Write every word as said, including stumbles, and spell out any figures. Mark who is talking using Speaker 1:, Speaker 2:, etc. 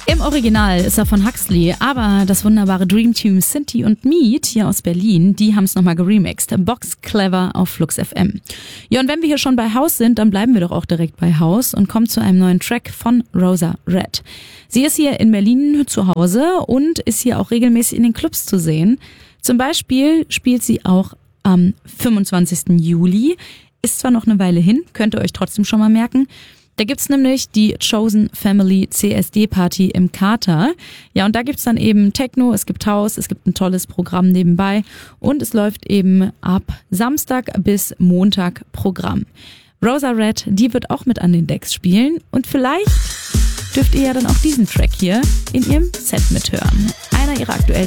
Speaker 1: Im Original ist er von Huxley, aber das wunderbare Dream Team Sinti und Meat hier aus Berlin, die haben es nochmal geremixed. Box Clever auf Flux F M. Ja, und wenn wir hier schon bei House sind, dann bleiben wir doch auch direkt bei House und kommen zu einem neuen Track von Rosa Red. Sie ist hier in Berlin zu Hause und ist hier auch regelmäßig in den Clubs zu sehen. Zum Beispiel spielt sie auch am fünfundzwanzigsten Juli. Ist zwar noch eine Weile hin, könnt ihr euch trotzdem schon mal merken. Da gibt's nämlich die Chosen Family C S D Party im Kater. Ja, und da gibt's dann eben Techno, es gibt House, es gibt ein tolles Programm nebenbei und es läuft eben ab Samstag bis Montag Programm. Rosa Red, die wird auch mit an den Decks spielen und vielleicht dürft ihr ja dann auch diesen Track hier in ihrem Set mithören. Einer ihrer aktuellsten